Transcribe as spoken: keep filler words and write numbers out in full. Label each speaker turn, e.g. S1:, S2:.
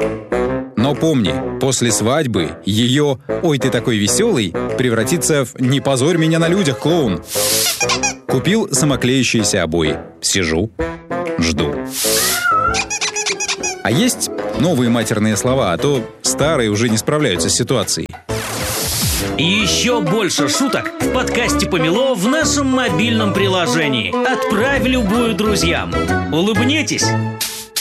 S1: Но помни, после свадьбы ее «Ой, ты такой веселый» превратится в «Не позорь меня на людях, клоун». Купил самоклеющиеся обои. Сижу, жду. А есть новые матерные слова, а то старые уже не справляются с ситуацией.
S2: Еще больше шуток в подкасте «Помело» в нашем мобильном приложении. Отправь любую друзьям. Улыбнитесь!